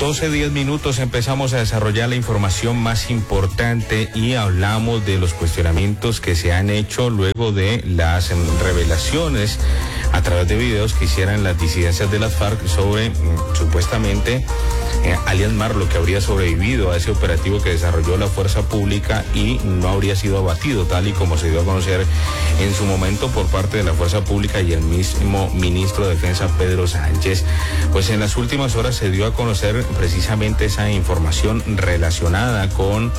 12:10 empezamos a desarrollar la información más importante y hablamos de los cuestionamientos que se han hecho luego de las revelaciones a través de videos que hicieran las disidencias de las FARC sobre supuestamente alias Marlon, que habría sobrevivido a ese operativo que desarrolló la fuerza pública y no habría sido abatido, tal y como se dio a conocer en su momento por parte de la fuerza pública y el mismo ministro de Defensa, Pedro Sánchez. Pues en las últimas horas se dio a conocer precisamente esa información relacionada con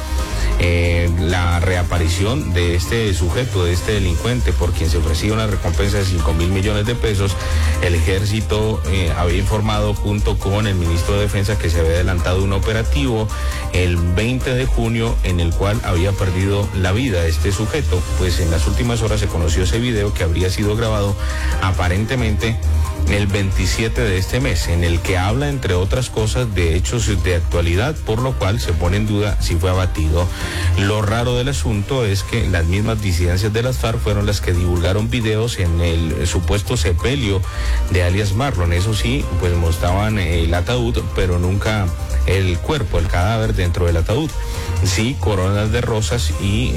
la reaparición de este sujeto, de este delincuente, por quien se ofrecía una recompensa de 5.000 millones de pesos. El ejército había informado junto con el ministro de Defensa que se había adelantado un operativo el 20 de junio en el cual había perdido la vida este sujeto. Pues en las últimas horas se conoció ese video que habría sido grabado aparentemente el 27 de este mes, en el que habla, entre otras cosas, de hechos de actualidad, por lo cual se pone en duda si fue abatido. Lo raro del asunto es que las mismas disidencias de las FARC fueron las que divulgaron videos en el supuesto sepelio de alias Marlon. Eso sí, pues mostraban el ataúd, pero nunca el cuerpo, el cadáver dentro del ataúd. Sí, coronas de rosas y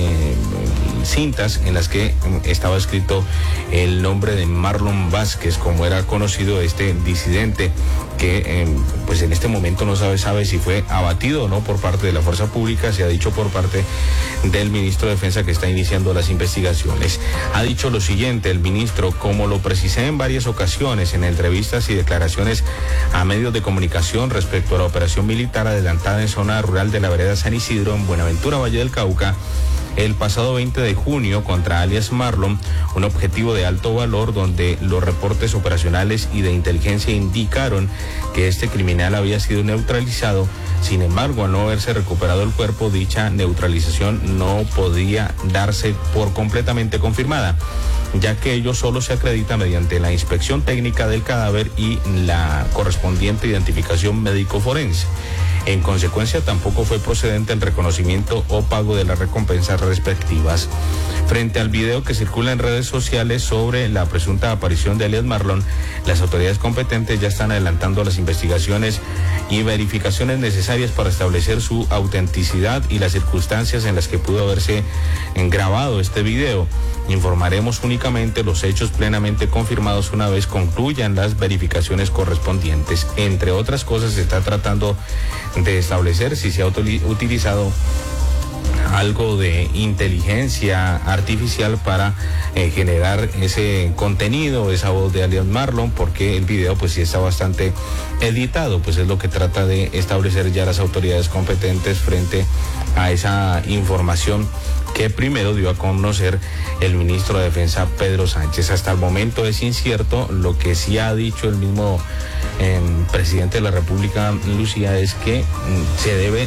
cintas en las que estaba escrito el nombre de Marlon Vázquez, como era conocido este disidente, que pues en este momento no sabe si fue abatido o no por parte de la fuerza pública. Se ha dicho por parte del ministro de Defensa que está iniciando las investigaciones. Ha dicho lo siguiente el ministro: como lo precisé en varias ocasiones en entrevistas y declaraciones a medios de comunicación respecto a la operación militar adelantada en zona rural de la vereda San Isidro, en Buenaventura, Valle del Cauca, el pasado 20 de junio contra alias Marlon, un objetivo de alto valor donde los reportes operacionales y de inteligencia indicaron que este criminal había sido neutralizado. Sin embargo, al no haberse recuperado el cuerpo, dicha neutralización no podía darse por completamente confirmada, ya que ello solo se acredita mediante la inspección técnica del cadáver y la correspondiente identificación médico-forense. En consecuencia, tampoco fue procedente el reconocimiento o pago de las recompensas respectivas. Frente al video que circula en redes sociales sobre la presunta aparición de alias Marlon, las autoridades competentes ya están adelantando las investigaciones y verificaciones necesarias para establecer su autenticidad y las circunstancias en las que pudo haberse grabado este video. Informaremos únicamente los hechos plenamente confirmados una vez concluyan las verificaciones correspondientes. Entre otras cosas, se está tratando de establecer si se ha utilizado algo de inteligencia artificial para generar ese contenido, esa voz de alias Marlon, porque el video pues sí está bastante editado. Pues es lo que trata de establecer ya las autoridades competentes frente a esa información que primero dio a conocer el ministro de Defensa, Pedro Sánchez. Hasta el momento es incierto. Lo que sí ha dicho el mismo presidente de la República, Lucía, es que se debe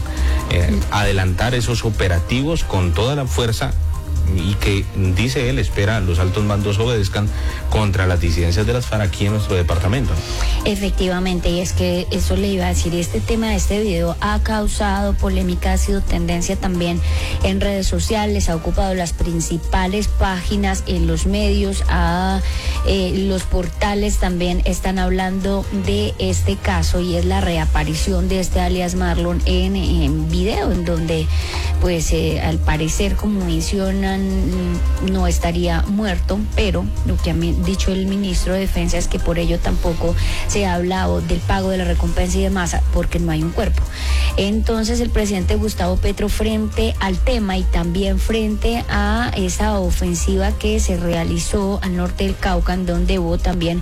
adelantar esos operativos con toda la fuerza y que, dice él, espera los altos mandos obedezcan contra las disidencias de las FARC aquí en nuestro departamento. Efectivamente, y es que eso le iba a decir, este tema de este video ha causado polémica, ha sido tendencia también en redes sociales, ha ocupado las principales páginas en los medios, los portales también están hablando de este caso, y es la reaparición de este alias Marlon en video, en donde pues al parecer, como mencionan, no estaría muerto, pero lo que ha dicho el ministro de Defensa es que por ello tampoco se ha hablado del pago de la recompensa y demás, porque no hay un cuerpo. Entonces el presidente Gustavo Petro, frente al tema y también frente a esa ofensiva que se realizó al norte del Cauca, en donde hubo también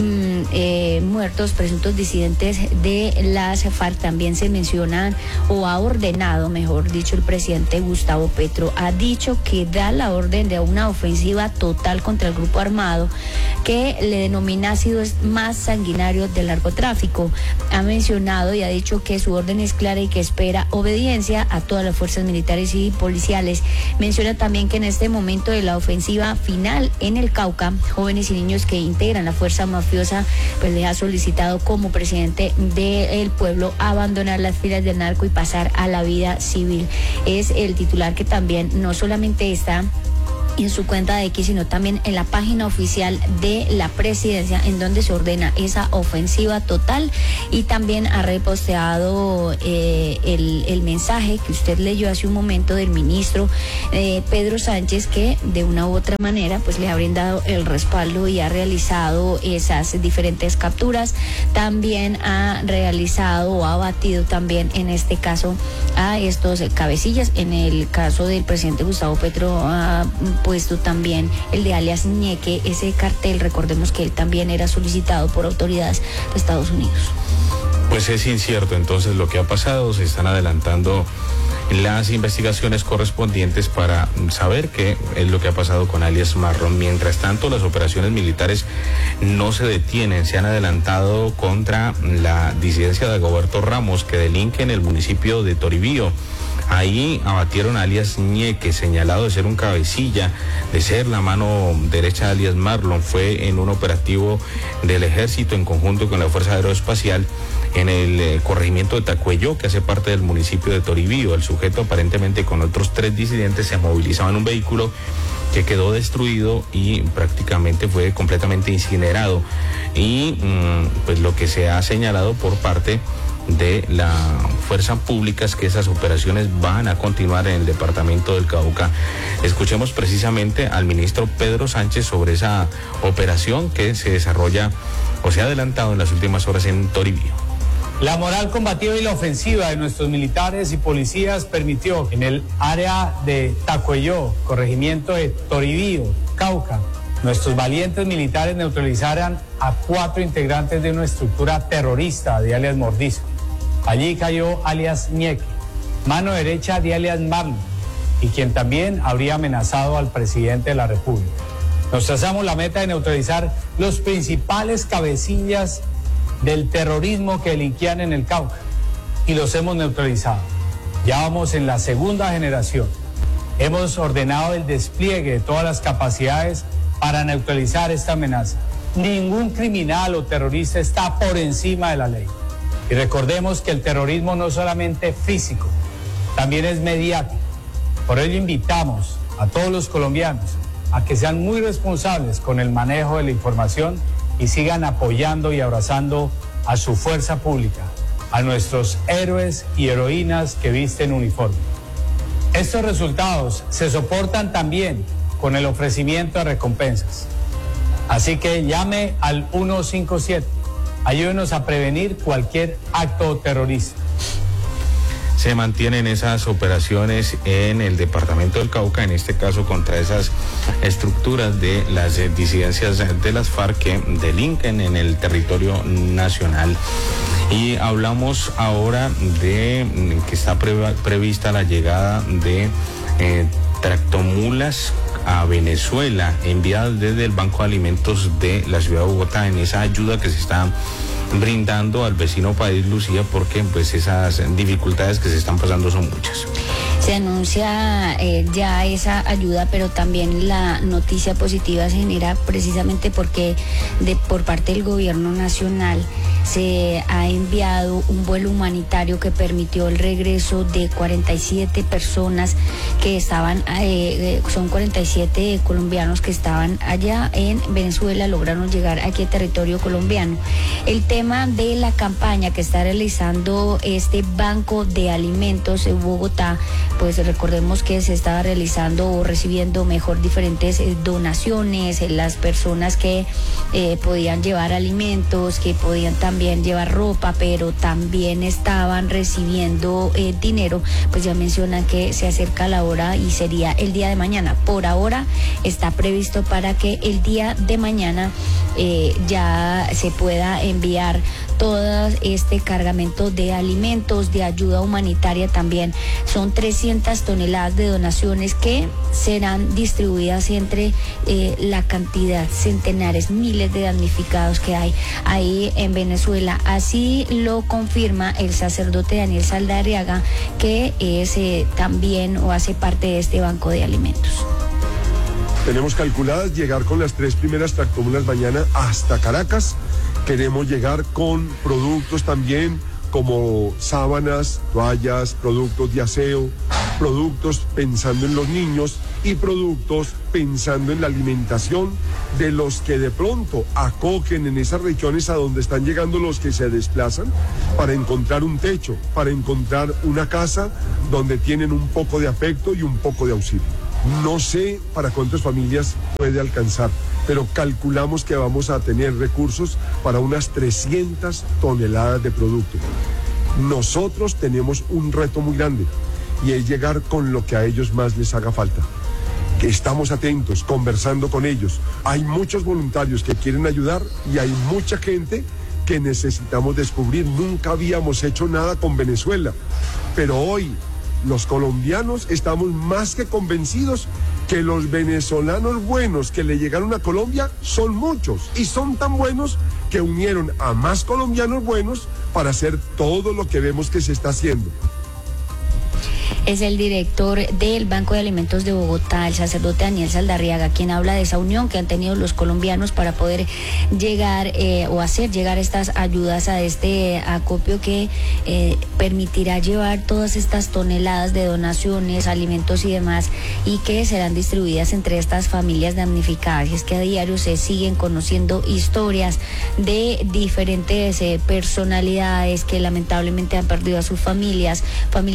muertos presuntos disidentes de las FARC, también se mencionan, o ha ordenado, mejor dicho, el presidente Gustavo Petro ha dicho que da la orden de una ofensiva total contra el grupo armado que le denomina ácidos más sanguinarios del narcotráfico. Ha mencionado y ha dicho que su orden es clara y que espera obediencia a todas las fuerzas militares y policiales. Menciona también que en este momento de la ofensiva final en el Cauca, jóvenes y niños que integran la fuerza mafiosa pues le ha solicitado como presidente del pueblo abandonar las filas del narco y pasar a la vida civil. Es el titular que también no solamente está en su cuenta de X, sino también en la página oficial de la presidencia, en donde se ordena esa ofensiva total, y también ha reposteado el mensaje que usted leyó hace un momento del ministro Pedro Sánchez, que de una u otra manera pues le ha brindado el respaldo y ha realizado esas diferentes capturas. También ha realizado o ha batido también en este caso a estos cabecillas. En el caso del presidente Gustavo Petro ha puesto también el de alias Ñeque, ese cartel. Recordemos que él también era solicitado por autoridades de Estados Unidos. Pues es incierto entonces lo que ha pasado. Se están adelantando las investigaciones correspondientes para saber qué es lo que ha pasado con alias Marlon. Mientras tanto, las operaciones militares no se detienen. Se han adelantado contra la disidencia de Dagoberto Ramos, que delinque en el municipio de Toribío. Ahí abatieron a alias Ñeque, señalado de ser un cabecilla, de ser la mano derecha de alias Marlon. Fue en un operativo del ejército en conjunto con la Fuerza Aeroespacial en el corregimiento de Tacuello, que hace parte del municipio de Toribío. El sujeto, aparentemente con otros 3 disidentes, se movilizaba en un vehículo que quedó destruido y prácticamente fue completamente incinerado. Y pues lo que se ha señalado por parte de la fuerza pública es que esas operaciones van a continuar en el departamento del Cauca. Escuchemos precisamente al ministro Pedro Sánchez sobre esa operación que se desarrolla o se ha adelantado en las últimas horas en Toribío. La moral combativa y la ofensiva de nuestros militares y policías permitió que en el área de Tacuello, corregimiento de Toribío, Cauca, nuestros valientes militares neutralizaran a 4 integrantes de una estructura terrorista de alias Mordisco. Allí cayó alias Ñeque, mano derecha de alias Marlon, y quien también habría amenazado al presidente de la República. Nos trazamos la meta de neutralizar los principales cabecillas del terrorismo que delinquían en el Cauca, y los hemos neutralizado. Ya vamos en la 2ª generación. Hemos ordenado el despliegue de todas las capacidades para neutralizar esta amenaza. Ningún criminal o terrorista está por encima de la ley. Y recordemos que el terrorismo no es solamente físico, también es mediático. Por ello invitamos a todos los colombianos a que sean muy responsables con el manejo de la información y sigan apoyando y abrazando a su fuerza pública, a nuestros héroes y heroínas que visten uniforme. Estos resultados se soportan también con el ofrecimiento de recompensas. Así que llame al 157. Ayúdenos a prevenir cualquier acto terrorista. Se mantienen esas operaciones en el departamento del Cauca, en este caso contra esas estructuras de las disidencias de las FARC que delinquen en el territorio nacional. Y hablamos ahora de que está prevista la llegada de tractomulas a Venezuela, enviadas desde el Banco de Alimentos de la ciudad de Bogotá, en esa ayuda que se está brindando al vecino país, Lucía, porque pues esas dificultades que se están pasando son muchas. Se anuncia ya esa ayuda, pero también la noticia positiva se genera precisamente porque por parte del gobierno nacional se ha enviado un vuelo humanitario que permitió el regreso de 47 personas que estaban, son 47 colombianos que estaban allá en Venezuela, lograron llegar aquí a territorio colombiano. El tema de la campaña que está realizando este Banco de Alimentos en Bogotá, pues recordemos que se estaba realizando o recibiendo mejor diferentes donaciones, las personas que podían llevar alimentos, que podían también llevar ropa, pero también estaban recibiendo dinero. Pues ya mencionan que se acerca la hora y sería el día de mañana. Por ahora está previsto para que el día de mañana ya se pueda enviar todo este cargamento de alimentos, de ayuda humanitaria también. Son 300 toneladas de donaciones que serán distribuidas entre la cantidad, centenares, miles de damnificados que hay ahí en Venezuela. Así lo confirma el sacerdote Daniel Saldarriaga, que es también o hace parte de este banco de alimentos. Tenemos calculadas llegar con las 3 primeras tractomulas mañana hasta Caracas. Queremos llegar con productos también como sábanas, toallas, productos de aseo, productos pensando en los niños y productos pensando en la alimentación de los que de pronto acogen en esas regiones a donde están llegando los que se desplazan para encontrar un techo, para encontrar una casa donde tienen un poco de afecto y un poco de auxilio. No sé para cuántas familias puede alcanzar, pero calculamos que vamos a tener recursos para unas 300 toneladas de producto. Nosotros tenemos un reto muy grande y es llegar con lo que a ellos más les haga falta. Que estamos atentos, conversando con ellos. Hay muchos voluntarios que quieren ayudar y hay mucha gente que necesitamos descubrir. Nunca habíamos hecho nada con Venezuela, pero hoy los colombianos estamos más que convencidos que los venezolanos buenos que le llegaron a Colombia son muchos y son tan buenos que unieron a más colombianos buenos para hacer todo lo que vemos que se está haciendo. Es el director del Banco de Alimentos de Bogotá, el sacerdote Daniel Saldarriaga, quien habla de esa unión que han tenido los colombianos para poder llegar o hacer llegar estas ayudas a este acopio que permitirá llevar todas estas toneladas de donaciones, alimentos y demás, y que serán distribuidas entre estas familias damnificadas. Y es que a diario se siguen conociendo historias de diferentes personalidades que lamentablemente han perdido a sus familias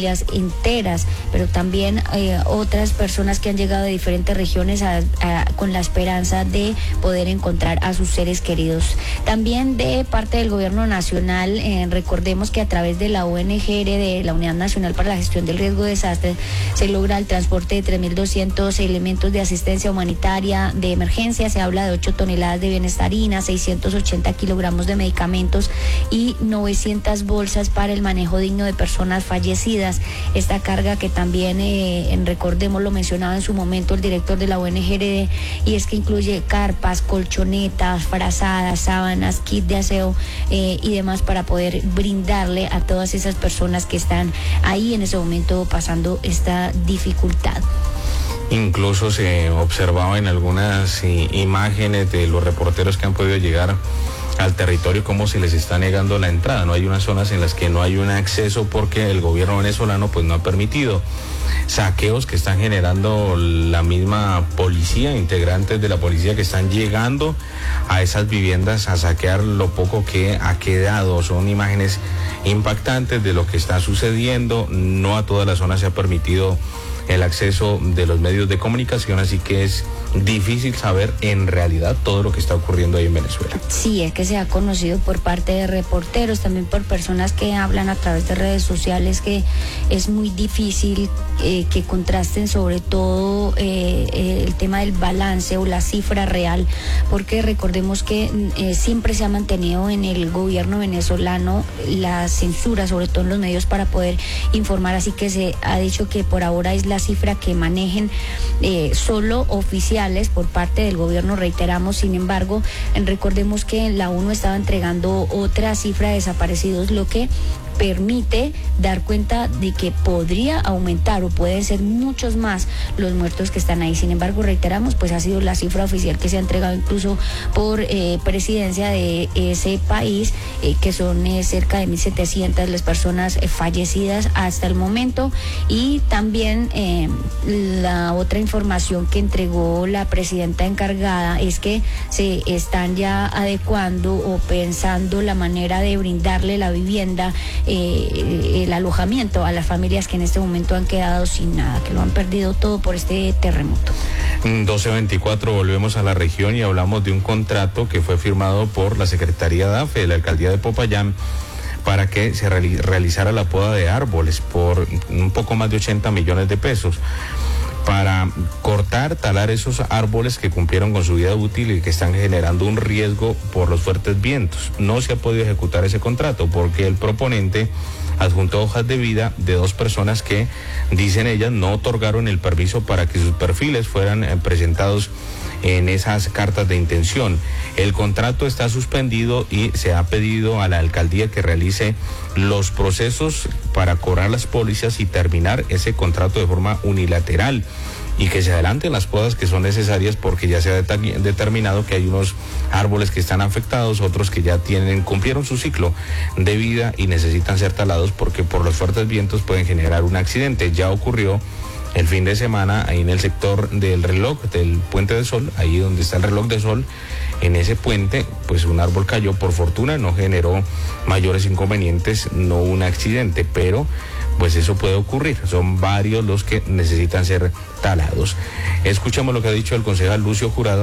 enteras, pero también otras personas que han llegado de diferentes regiones con la esperanza de poder encontrar a sus seres queridos. También de parte del gobierno nacional, recordemos que a través de la ONG, de la Unidad Nacional para la Gestión del Riesgo de Desastres, se logra el transporte de 3.200 elementos de asistencia humanitaria de emergencia. Se habla de 8 toneladas de bienestarina, 680 kilogramos de medicamentos y 900 bolsas para el manejo digno de personas fallecidas. Esta carga que también, recordemos, lo mencionaba en su momento el director de la ONG, y es que incluye carpas, colchonetas, frazadas, sábanas, kit de aseo y demás para poder brindarle a todas esas personas que están ahí en ese momento pasando esta dificultad. Incluso se observaba en algunas imágenes de los reporteros que han podido llegar al territorio cómo se les está negando la entrada. No hay unas zonas en las que no hay un acceso porque el gobierno venezolano pues no ha permitido. Saqueos que están generando la misma policía, integrantes de la policía que están llegando a esas viviendas a saquear lo poco que ha quedado. Son imágenes impactantes de lo que está sucediendo. No a toda la zona se ha permitido el acceso de los medios de comunicación, así que es difícil saber en realidad todo lo que está ocurriendo ahí en Venezuela. Sí, es que se ha conocido por parte de reporteros, también por personas que hablan a través de redes sociales, que es muy difícil que contrasten sobre todo el tema del balance o la cifra real, porque recordemos que siempre se ha mantenido en el gobierno venezolano la censura, sobre todo en los medios, para poder informar, así que se ha dicho que por ahora es la cifra que manejen solo oficiales por parte del gobierno, reiteramos. Sin embargo, recordemos que la ONU estaba entregando otra cifra de desaparecidos, lo que permite dar cuenta de que podría aumentar o pueden ser muchos más los muertos que están ahí. Sin embargo, reiteramos, pues ha sido la cifra oficial que se ha entregado incluso por presidencia de ese país, que son cerca de 1.700 las personas fallecidas hasta el momento. Y también la otra información que entregó la presidenta encargada es que se están ya adecuando o pensando la manera de brindarle la vivienda, el alojamiento a las familias que en este momento han quedado sin nada, que lo han perdido todo por este terremoto. 12:24, volvemos a la región y hablamos de un contrato que fue firmado por la Secretaría de AFE de la Alcaldía de Popayán para que se realizara la poda de árboles por un poco más de 80 millones de pesos. Para talar esos árboles que cumplieron con su vida útil y que están generando un riesgo por los fuertes vientos. No se ha podido ejecutar ese contrato porque el proponente adjuntó hojas de vida de 2 personas que, dicen ellas, no otorgaron el permiso para que sus perfiles fueran presentados en esas cartas de intención. El contrato está suspendido y se ha pedido a la alcaldía que realice los procesos para cobrar las pólizas y terminar ese contrato de forma unilateral. y que se adelanten las podas que son necesarias, porque ya se ha determinado que hay unos árboles que están afectados, otros que ya cumplieron su ciclo de vida y necesitan ser talados porque por los fuertes vientos pueden generar un accidente. Ya ocurrió el fin de semana ahí en el sector del reloj, del Puente del Sol, ahí donde está el reloj de sol. En ese puente, pues un árbol cayó, por fortuna no generó mayores inconvenientes, no un accidente, pero pues eso puede ocurrir. Son varios los que necesitan ser talados. Escuchamos lo que ha dicho el concejal Lucio Jurado.